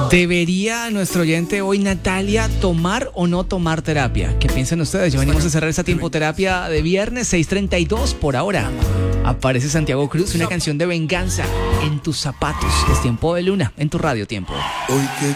¿Debería nuestro oyente hoy, Natalia, tomar o no tomar terapia? ¿Qué piensan ustedes? Ya venimos a cerrar esta tiempoterapia de viernes 6:32 por ahora. Aparece Santiago Cruz, una canción de venganza en tus zapatos. Es Tiempo de Luna, en tu radio Tiempo. Hoy que